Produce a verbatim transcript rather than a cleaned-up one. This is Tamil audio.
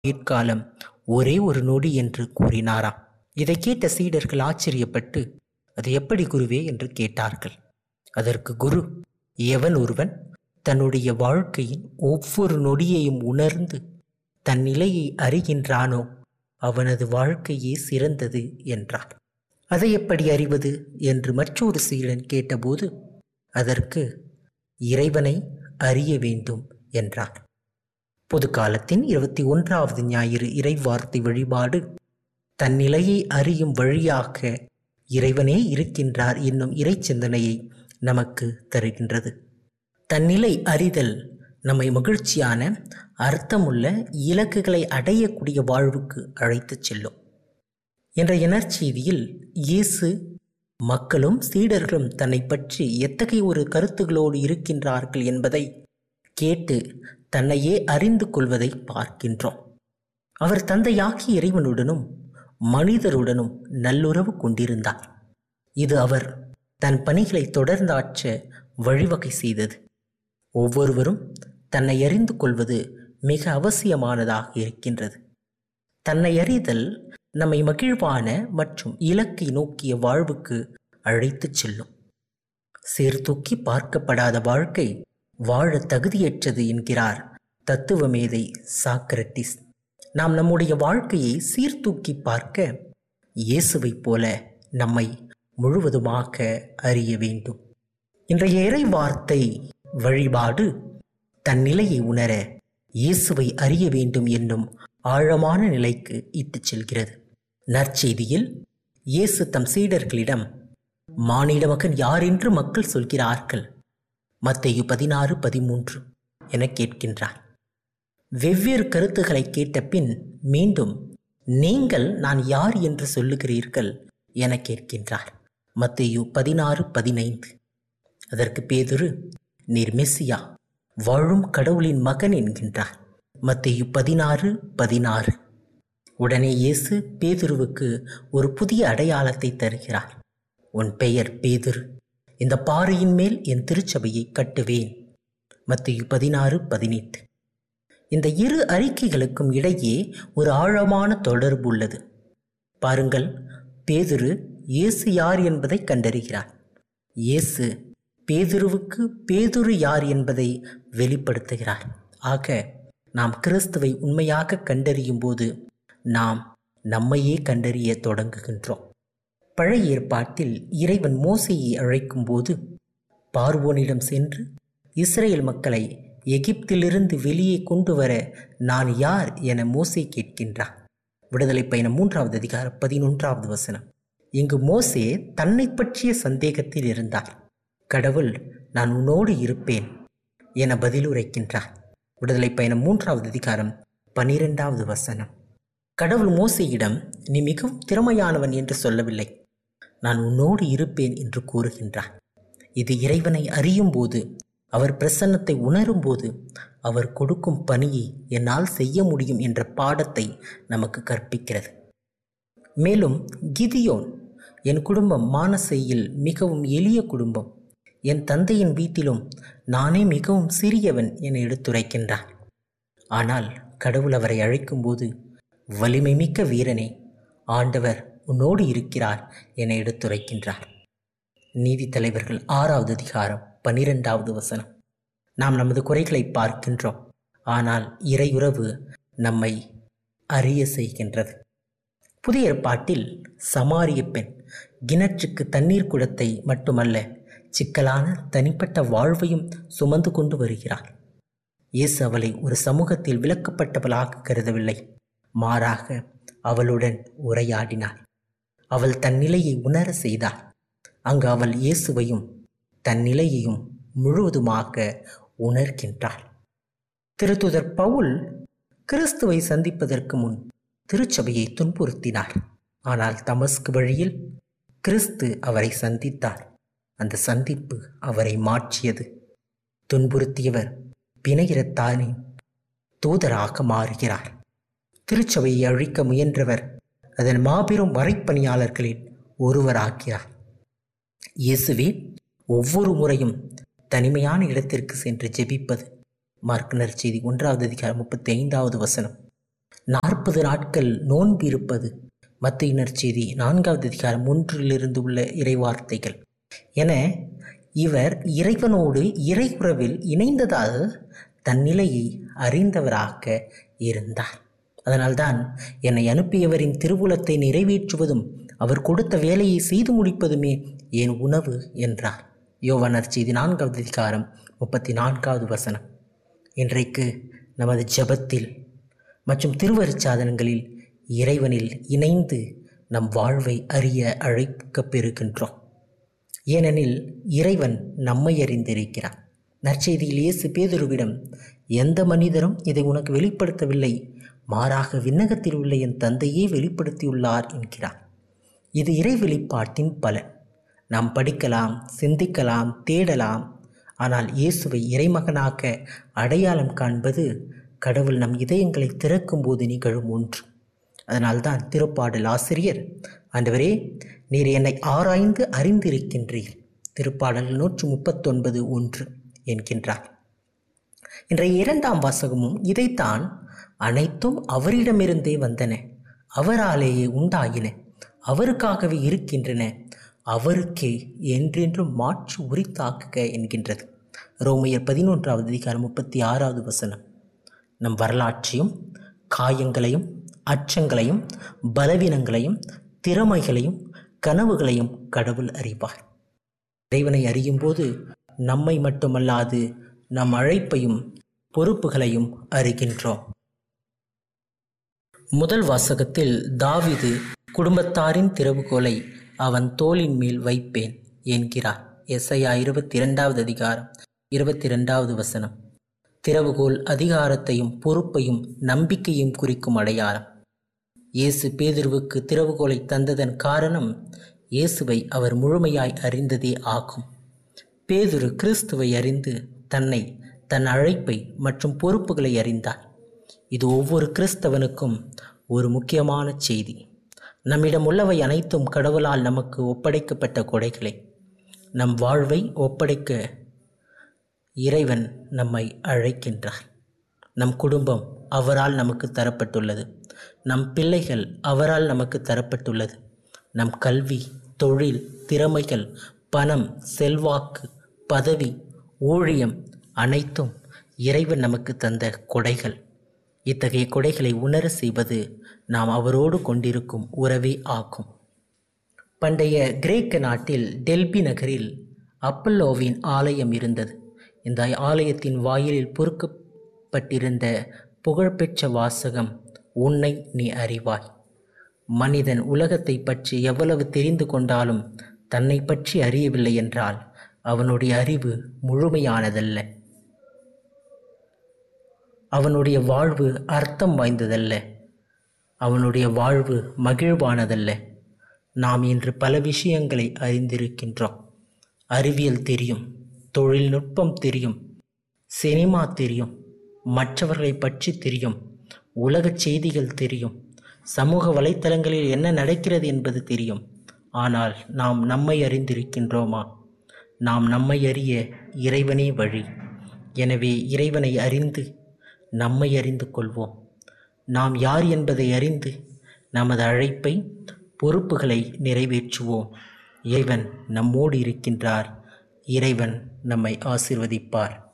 ஆயுட்காலம் ஒரே ஒரு நொடி என்று கூறினாராம். இதை கேட்ட சீடர்கள் ஆச்சரியப்பட்டு, அது எப்படி குருவே என்று கேட்டார்கள். அதற்கு குரு, எவன் ஒருவன் தன்னுடைய வாழ்க்கையின் ஒவ்வொரு நொடியையும் உணர்ந்து தன் நிலையை அறிகின்றானோ அவனது வாழ்க்கையே சிறந்தது என்றார். அதை எப்படி அறிவது என்று மற்றொரு சீடன் கேட்டபோது, அதற்கு இறைவனை அறிய வேண்டும் என்றார். பொது காலத்தின் இருபத்தி ஒன்றாவது ஞாயிறு இறைவார்த்தை வழிபாடு தன் நிலையை அறியும் வழியாக இறைவனே இருக்கின்றார் என்னும் இறை சிந்தனையை நமக்கு தருகின்றது. தன்னிலை அறிதல் நம்மை மகிழ்ச்சியான அர்த்தமுள்ள இலக்குகளை அடையக்கூடிய வாழ்வுக்கு அழைத்துச் செல்லும். இன்றைய நற்செய்தியில் இயேசு மக்களும் சீடர்களும் தன்னை பற்றி எத்தகைய ஒரு கருத்துகளோடு இருக்கின்றார்கள் என்பதை கேட்டு தன்னையே அறிந்து கொள்வதை பார்க்கின்றோம். அவர் தந்தையாகிய இறைவனுடனும் மனிதருடனும் நல்லுறவு கொண்டிருந்தார். இது அவர் தன் பணிகளை தொடர்ந்தாற்ற வழிவகை செய்தது. ஒவ்வொருவரும் தன்னை அறிந்து கொள்வது மிக அவசியமானதாக இருக்கின்றது. தன்னை அறிதல் நம்மை மகிழ்வான மற்றும் இலக்கை நோக்கிய வாழ்வுக்கு அழைத்துச் செல்லும். சீர்தூக்கி பார்க்கப்படாத வாழ்க்கை வாழ தகுதியற்றது என்கிறார் தத்துவ மேதை சாக்ரட்டிஸ். நாம் நம்முடைய வாழ்க்கையை சீர்தூக்கி பார்க்க இயேசுவைப் போல நம்மை முழுவதுமாக அறிய வேண்டும். இன்றைய இறை வார்த்தை வழிபாடு தன் நிலையை உணர இயேசுவை அறிய வேண்டும் என்னும் ஆழமான நிலைக்கு இட்டுச் செல்கிறது. நற்செய்தியில் இயேசு தம் சீடர்களிடம், மானிட மகன் யார் என்று மக்கள் சொல்கிறார்கள்? மத்தேயு பதினாறு பதிமூன்று என கேட்கின்றார். வெவ்வேறு கருத்துக்களை கேட்ட பின் மீண்டும், நீங்கள் நான் யார் என்று சொல்லுகிறீர்கள் என கேட்கின்றார். மத்தேயு பதினாறு பதினைந்து. அதற்கு பேதுரு, நீர் மெசியா, வாழும் கடவுளின் மகன் என்கின்றார். மத்தேயு பதினாறு பதினாறு. உடனே இயேசு பேதுருவுக்கு ஒரு புதிய அடையாளத்தை தருகிறார். உன் பெயர் பேதுரு, இந்த பாறையின் மேல் என் திருச்சபையை கட்டுவேன். மத்தேயு பதினாறு பதினெட்டு. இந்த இரு அறிக்கைகளுக்கும் இடையே ஒரு ஆழமான தொடர்பு உள்ளது. பாருங்கள், பேதுரு இயேசு யார் என்பதை கண்டறிகிறார். இயேசு பேதுருவுக்கு பேதுரு யார் என்பதை வெளிப்படுத்துகிறார். ஆக நாம் கிறிஸ்துவை உண்மையாக கண்டறியும் போது நாம் நம்மையே கண்டறிய தொடங்குகின்றோம். பழைய ஏற்பாட்டில் இறைவன் மோசேயை அழைக்கும் போது பார்வோனிடம் சென்று இஸ்ரேல் மக்களை எகிப்திலிருந்து வெளியே கொண்டு வர நான் யார் என மோசே கேட்கின்றார். விடுதலை பயணம் மூன்றாவது அதிகாரம் பதினொன்றாவது வசனம். இங்கு மோசே தன்னை பற்றிய சந்தேகத்தில் இருந்தார். கடவுள் நான் உன்னோடு இருப்பேன் என பதிலுரைக்கின்றார். விடுதலை பயணம் மூன்றாவது அதிகாரம் பனிரெண்டாவது வசனம். கடவுள் மோசேயிடம் நீ மிகவும் திறமையானவன் என்று சொல்லவில்லை, நான் உன்னோடு இருப்பேன் என்று கூறுகின்றார். இது இறைவனை அறியும் போது, அவர் பிரசன்னத்தை உணரும் போது அவர் கொடுக்கும் பணியை என்னால் செய்ய முடியும் என்ற பாடத்தை நமக்கு கற்பிக்கிறது. மேலும் கிதியோன், என் குடும்பம் மானசேயில் மிகவும் எளிய குடும்பம், என் தந்தையின் வீட்டிலும் நானே மிகவும் சிறியவன் என எடுத்துரைக்கின்றார். ஆனால் கடவுள் அவரை அழைக்கும்போது, வலிமை மிக்க வீரனே, ஆண்டவர் உன்னோடு இருக்கிறார் என எடுத்துரைக்கின்றார். நீதி தலைவர்கள் ஆறாவது அதிகாரம் பனிரெண்டாவது வசனம். நாம் நமது குறைகளை பார்க்கின்றோம், ஆனால் இறையுறவு நம்மை அறிய செய்கின்றது. புதிய ஏற்பாட்டில் சமாரிய பெண் கிணற்றுக்கு தண்ணீர் குடத்தை மட்டுமல்ல, சிக்கலான தனிப்பட்ட வாழ்வையும் சுமந்து கொண்டு வருகிறார். இயேசு அவளை ஒரு சமூகத்தில் விலக்கப்பட்டவளாக கருதவில்லை, மாறாக அவளுடன் உரையாடினார். அவள் தன் நிலையை உணர செய்தார். அங்கு அவள் இயேசுவையும் தன் நிலையையும் முழுவதுமாக உணர்கின்றார். திருத்துதர் பவுல் கிறிஸ்துவை சந்திப்பதற்கு முன் திருச்சபையை துன்புறுத்தினார். ஆனால் தமஸ்கு வழியில் கிறிஸ்து அவரை சந்தித்தார். அந்த சந்திப்பு அவரை மாற்றியது. துன்புறுத்தியவர் பிணையிறத்தானின் தூதராக மாறுகிறார். திருச்சபையை அழிக்க முயன்றவர் அதன் மாபெரும் மறைப்பணியாளர்களில் ஒருவராகிறார். இயேசுவே ஒவ்வொரு முறையும் தனிமையான இடத்திற்கு சென்று ஜெபிப்பது. மார்க் நற்செய்தி ஒன்றாவது அதிகாரம் முப்பத்தி ஐந்தாவது வசனம். நாற்பது நாட்கள் நோன்பு இருப்பது மத்தேயு நற்செய்தி நான்காவது அதிகாரம் ஒன்றிலிருந்து உள்ள இறைவார்த்தைகள் என இவர் இறைவனோடு இறையுறவில் இணைந்ததால் தன் நிலையை அறிந்தவராக இருந்தார். அதனால்தான் என்னை அனுப்பியவரின் திருவுளத்தை நிறைவேற்றுவதும் அவர் கொடுத்த வேலையை செய்து முடிப்பதுமே என் உணவு என்றார். யோவான் நற்செய்தி நான்காவது அதிகாரம் முப்பத்தி நான்காவது வசனம். இன்றைக்கு நமது ஜெபத்தில் மற்றும் திருவருட்சாதனங்களில் இறைவனில் இணைந்து நம் வாழ்வை அறிய அழைக்கப் பெறுகின்றோம். ஏனெனில் இறைவன் நம்மை அறிந்திருக்கிறார். நற்செய்தியில் இயேசு பேதுருவிடம், எந்த மனிதரும் இதை உனக்கு வெளிப்படுத்தவில்லை, மாறாக விண்ணகத்தில் உள்ள என் தந்தையே வெளிப்படுத்தியுள்ளார் என்கிறார். இது இறை வெளிப்பாட்டின் பலன். நாம் படிக்கலாம், சிந்திக்கலாம், தேடலாம். ஆனால் இயேசுவை இறைமகனாக அடையாளம் காண்பது கடவுள் நம் இதயங்களை திறக்கும் போது நிகழும் ஒன்று. அதனால்தான் திருப்பாடல் ஆசிரியர், ஆண்டவரே நீர் என்னை ஆராய்ந்து அறிந்திருக்கின்றீர், திருப்பாடல் நூற்று முப்பத்தொன்பது ஒன்று என்கின்றார். இன்றைய இரண்டாம் வாசகமும் இதைத்தான், அனைத்தும் அவரிடமிருந்தே வந்தன, அவராலேயே உண்டாயின, அவருக்காகவே இருக்கின்றன, அவருக்கே என்றென்றும் மாற்று உரித்தாக்குக என்கின்றது. ரோமையர் பதினொன்றாவது அதிகாரம் முப்பத்தி ஆறாவது வசனம். நம் வரலாற்றையும் காயங்களையும் அச்சங்களையும் பலவீனங்களையும் திறமைகளையும் கனவுகளையும் கடவுள் அறிவார். இறைவனை அறியும் போது நம்மை மட்டுமல்லாது நம் அழைப்பையும் பொறுப்புகளையும் அறிகின்றோம். முதல் வாசகத்தில் தாவீது குடும்பத்தாரின் திறவுகோலை அவன் தோளின் மேல் வைப்பேன் என்கிறார். எசாயா இருபத்தி இரண்டாவது அதிகாரம் இருபத்தி இரண்டாவது வசனம். திறவுகோல் அதிகாரத்தையும் பொறுப்பையும் நம்பிக்கையும் குறிக்கும் அடையாளம். இயேசு பேதுருவுக்கு திறவுகோலை தந்ததன் காரணம் இயேசுவை அவர் முழுமையாய் அறிந்ததே ஆகும். பேதுரு கிறிஸ்துவை அறிந்து தன்னை, தன் அழைப்பை மற்றும் பொறுப்புகளை அறிந்தார். இது ஒவ்வொரு கிறிஸ்தவனுக்கும் ஒரு முக்கியமான செய்தி. நம்மிடம் உள்ளவை அனைத்தும் கடவுளால் நமக்கு ஒப்படைக்கப்பட்ட கொடைகளை. நம் வாழ்வை ஒப்படைக்க இறைவன் நம்மை அழைக்கின்றார். நம் குடும்பம் அவரால் நமக்கு தரப்பட்டுள்ளது. நம் பிள்ளைகள் அவரால் நமக்கு தரப்பட்டுள்ளது. நம் கல்வி, தொழில், திறமைகள், பணம், செல்வாக்கு, பதவி, ஊழியம் அனைத்தும் இறைவன் நமக்கு தந்த கொடைகள். இத்தகைய கொடைகளை உணர செய்வது நாம் அவரோடு கொண்டிருக்கும் உறவே ஆகும். பண்டைய கிரேக்க நாட்டில் டெல்பி நகரில் அப்பல்லோவின் ஆலயம் இருந்தது. இந்த ஆலயத்தின் வாயிலில் பொறிக்கப்பட்டிருந்த புகழ்பெற்ற வாசகம், உன்னை நீ அறிவாய். மனிதன் உலகத்தை பற்றி எவ்வளவு தெரிந்து கொண்டாலும் தன்னை பற்றி அறியவில்லை என்றால் அவனுடைய அறிவு முழுமையானதல்ல. அவனுடைய வாழ்வு அர்த்தம் வாய்ந்ததல்ல. அவனுடைய வாழ்வு மகிழ்வானதல்ல. நாம் இன்று பல விஷயங்களை அறிந்திருக்கின்றோம். அறிவியல் தெரியும், தொழில்நுட்பம் தெரியும், சினிமா தெரியும், மற்றவர்களை பற்றி தெரியும், உலகச் செய்திகள் தெரியும், சமூக வலைத்தளங்களில் என்ன நடக்கிறது என்பது தெரியும். ஆனால் நாம் நம்மை அறிந்திருக்கின்றோமா? நாம் நம்மை அறிய இறைவனே வழி. எனவே இறைவனை அறிந்து நம்மை அறிந்து கொள்வோம். நாம் யார் என்பதை அறிந்து நமது அழைப்பை, பொறுப்புகளை நிறைவேற்றுவோம். இறைவன் நம்மோடு இருக்கின்றார். இறைவன் நம்மை ஆசீர்வதிப்பார்.